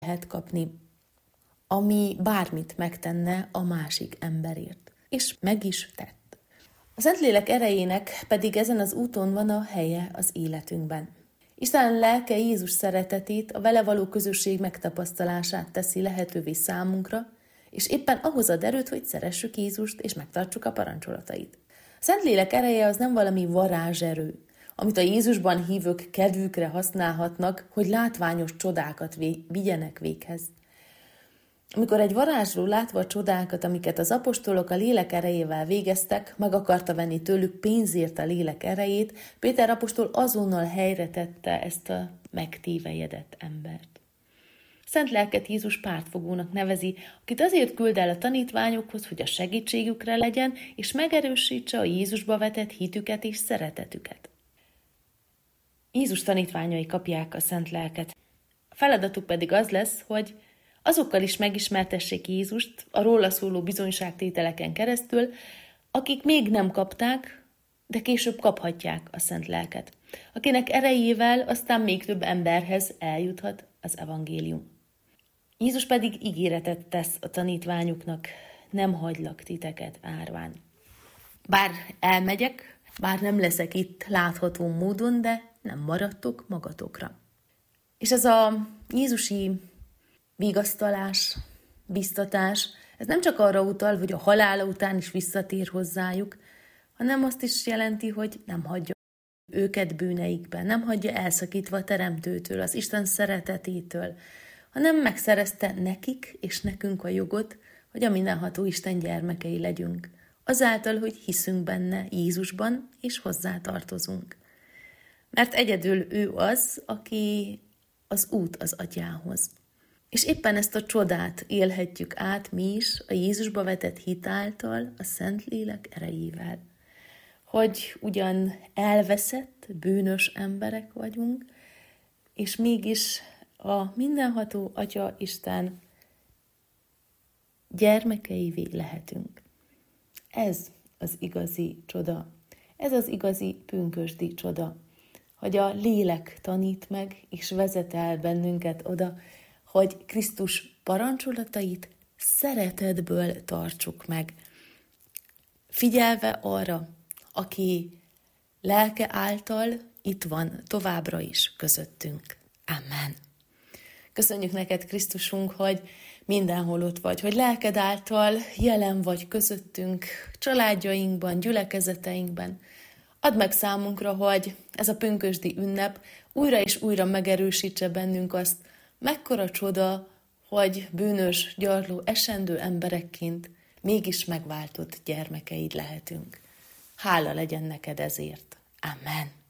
lehet kapni, ami bármit megtenne a másik emberért. És meg is tett. A Szentlélek erejének pedig ezen az úton van a helye az életünkben. Isten lelke Jézus szeretetét, a vele való közösség megtapasztalását teszi lehetővé számunkra, és éppen ahhoz ad erőt, hogy szeressük Jézust és megtartsuk a parancsolatait. A Szentlélek ereje az nem valami varázserő, amit a Jézusban hívők kedvükre használhatnak, hogy látványos csodákat vigyenek véghez. Amikor egy varázsló látva a csodákat, amiket az apostolok a lélek erejével végeztek, meg akarta venni tőlük pénzért a lélek erejét, Péter apostol azonnal helyre tette ezt a megtévejedett embert. Szent lelket Jézus pártfogónak nevezi, akit azért küld el a tanítványokhoz, hogy a segítségükre legyen, és megerősítse a Jézusba vetett hitüket és szeretetüket. Jézus tanítványai kapják a Szent Lelket. A feladatuk pedig az lesz, hogy azokkal is megismertessék Jézust a róla szóló bizonyságtételeken keresztül, akik még nem kapták, de később kaphatják a Szent Lelket, akinek erejével aztán még több emberhez eljuthat az evangélium. Jézus pedig ígéretet tesz a tanítványuknak, nem hagylak titeket árván. Bár elmegyek, bár nem leszek itt látható módon, de nem maradtok magatokra. És ez a jézusi vigasztalás, biztatás, ez nem csak arra utal, hogy a halála után is visszatér hozzájuk, hanem azt is jelenti, hogy nem hagyja őket bűneikben, nem hagyja elszakítva a Teremtőtől, az Isten szeretetétől, hanem megszerezte nekik és nekünk a jogot, hogy a mindenható Isten gyermekei legyünk, azáltal, hogy hiszünk benne, Jézusban, és hozzá tartozunk. Mert egyedül ő az, aki az út az Atyához. És éppen ezt a csodát élhetjük át mi is a Jézusba vetett hit által, a Szentlélek erejével. Hogy ugyan elveszett, bűnös emberek vagyunk, és mégis a mindenható Atya Isten gyermekeivé lehetünk. Ez az igazi csoda. Ez az igazi pünkösdi csoda, hogy a lélek tanít meg és vezet el bennünket oda, hogy Krisztus parancsolatait szeretetből tartsuk meg, figyelve arra, aki lelke által itt van továbbra is közöttünk. Amen. Köszönjük neked, Krisztusunk, hogy mindenhol ott vagy, hogy lelked által jelen vagy közöttünk, családjainkban, gyülekezeteinkben. Add meg számunkra, hogy ez a pünkösdi ünnep újra és újra megerősítse bennünk azt, mekkora csoda, hogy bűnös, gyarló, esendő emberekként mégis megváltott gyermekeid lehetünk. Hála legyen neked ezért. Amen.